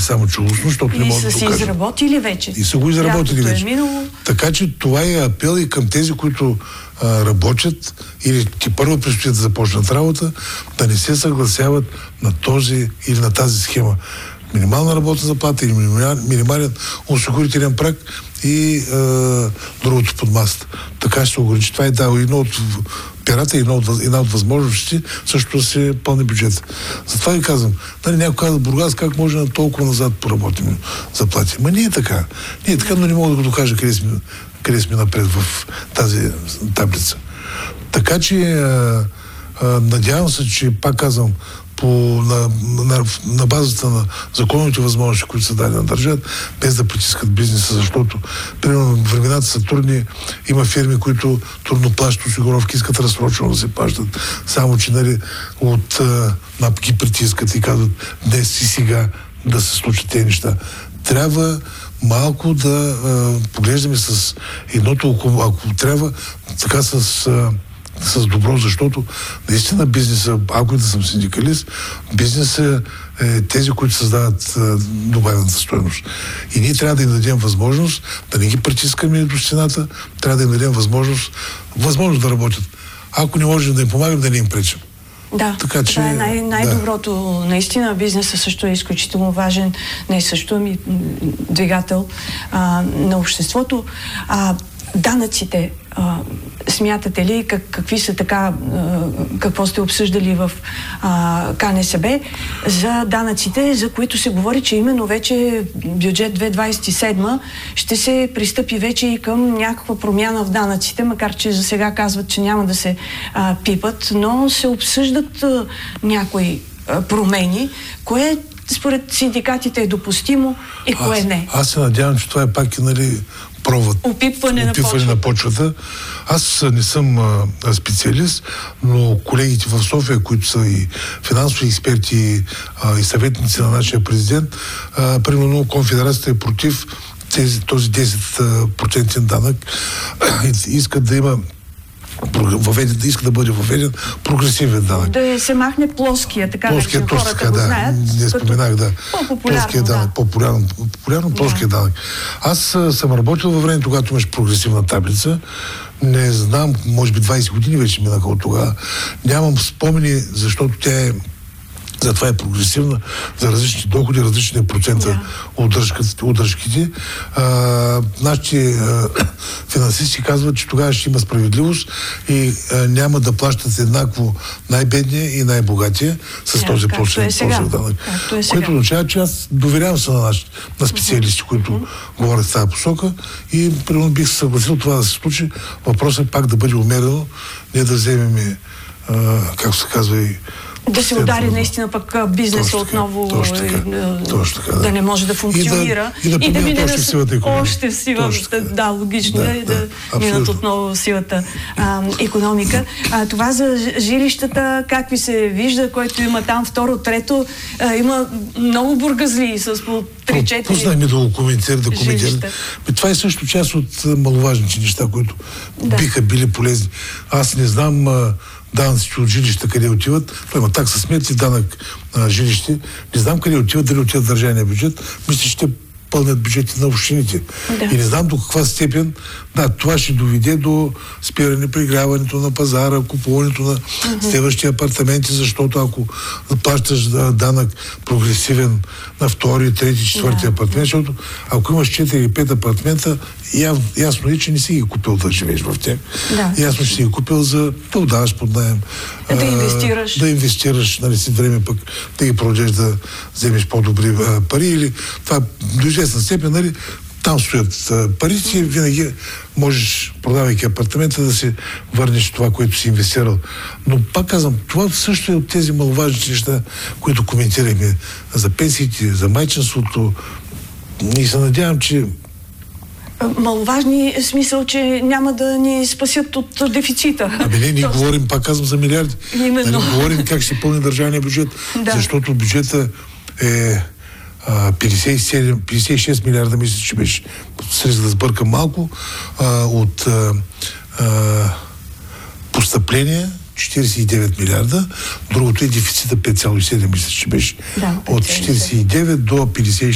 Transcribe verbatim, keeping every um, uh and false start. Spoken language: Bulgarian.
само че устно, защото и не могат да са докажат. си изработили вече. И са го изработили Лятото вече. Е минало. Така че това е апел и към тези, които а, работят или ти първо предстоят да започнат работа, да не се съгласяват на този или на тази схема. Минимална работна заплата или минимален осигурителен праг и а, другото под масата. Така ще се ограничи. Това е да, едно от перата, една от, една от възможностите също да се пълни бюджет. Затова ви казвам, нали, някой казва Бургас, как може на толкова назад поработим заплати. Ма не е така. Не е така, но не мога да го докажа къде сме, къде сме напред в тази таблица. Така че а, а, надявам се, че пак казвам, по, на, на, на базата на законните възможности, които са дали на държавата, без да притискат бизнеса, защото примерно времената са трудни, има фирми, които трудно плащат осигуровки, искат разсрочено да се плащат, само че нали, от а, ги притискат и казват днес и сега да се случат тези неща. Трябва малко да а, поглеждаме с едното, ако, ако трябва, така с а, с добро, защото наистина бизнеса, ако и да съм синдикалист, бизнеса е тези, които създават е, добавената стойност. И ние трябва да им дадем възможност да не ги притискаме до стената, трябва да им дадем възможност, възможност да работят. Ако не можем да им помагам, да не им пречим. Да, така, че, това е най- най-доброто. Да. Наистина бизнесът също е изключително важен, не също ами двигател а, на обществото. А, данъците, а, смятате ли как, какви са така, а, какво сте обсъждали в а, КНСБ за данъците, за които се говори, че именно вече бюджет две хиляди двадесет и седма ще се пристъпи вече и към някаква промяна в данъците, макар че за сега казват, че няма да се а, пипат, но се обсъждат а, някои а, промени, кое според синдикатите е допустимо и кое аз, не. Аз се надявам, че това е пак и нали провод. Опипване, на, опипване почвата. на почвата. Аз не съм а, специалист, но колегите в София, които са и финансови експерти а, и съветници на нашия президент, а, примерно конфедерацията е против тези, този десет процента данък. Искат да има въведен, да иска да бъде въведен прогресивен данък. Да се махне плоския, така плоския, да хората така, го да, знаят. Не споменах, да. Плоския данък, да. популярно, популярно плоския да. данък. Аз а, съм работил във време, когато имаш прогресивна таблица. Не знам, може би двадесет години вече минаха от тогава. Нямам спомени, защото тя е затова е прогресивна за различни доходи, различни процента yeah. удръжките. А, нашите а, финансисти казват, че тогава ще има справедливост и а, няма да плащат еднакво най-бедния и най-богатия с yeah, този площен е данък. Е което означава, че аз доверявам се на, наши, на специалисти, uh-huh. които uh-huh. говорят в тази посока и примерно бих се съгласил това да се случи. Въпросът е пак да бъде умерено, не да вземем, а, както се казва и да се удари наистина пък бизнеса отново точно така, точно така, да. да не може да функционира и да, и да, и да мине още в силата икономика. Още в сила, да, да, логично да, е да, да минат отново в силата а, икономика. А, това за жилищата, как ви се вижда, който има там второ, трето, а, има много бургазли с по три-четири Пуснай ми да го коментира, да коментира. Това е също част от маловажните неща, които да. биха били полезни. Аз не знам а, данъците от жилища къде отиват. Той има такса смет и данък на жилище. Не знам къде отиват, дали отиват в държавния бюджет. Мисля, че ще пълнят бюджети на общините. Да. И не знам до каква степен да, това ще доведе до спиране пригряването на пазара, купуването на uh-huh. следващи апартаменти, защото ако плащаш данък прогресивен на втори, трети, четвърти yeah. апартамент, защото ако имаш четири или пет апартамента, яв, ясно е, че не си ги купил да живееш в тях. Да. Ясно, че си ги купил за да отдаваш под наем. Да а, инвестираш. Да инвестираш, нали си време пък да ги продължиш да вземеш по-добри а, пари или това до известна степен, нали, там стоят а, парите, винаги можеш, продавайки апартамента, да си върнеш това, което си инвестирал. Но пак казвам, това също е от тези маловажни неща, които коментирахме за пенсиите, за майчинството. И се надявам, че маловажни смисъл, че няма да ни спасят от дефицита. Абе не, ние То... говорим, пак казвам, за милиарди. Именно. Нали, говорим как ще пълни държавния бюджет, да. защото бюджета е а, петдесет и седем, петдесет и шест милиарда, мисля, че беше, с риск да сбъркам малко, а, от а, а, постъпления четиридесет и девет милиарда, другото е дефицита пет цяло и седем, мисля, че беше. Да, от четиридесет и девет до петдесет и